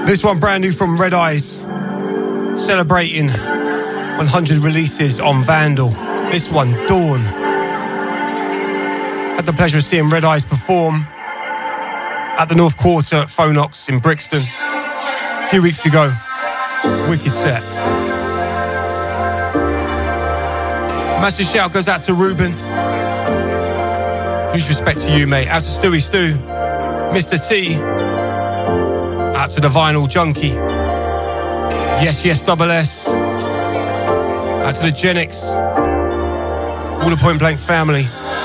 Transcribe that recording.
This one brand new from Red Eyes, celebrating 100 releases on Vandal. This one, Dawn. Had the pleasure of seeing Red Eyes perform at the North Quarter at Phonox in Brixton a few weeks ago. Wicked set. Massive shout goes out to Ruben. Huge respect to you, mate. Out to Stewie Stu, Mr. T. Out to the Vinyl Junkie. Yes, double S. Out to the Genix. All the Point Blank family.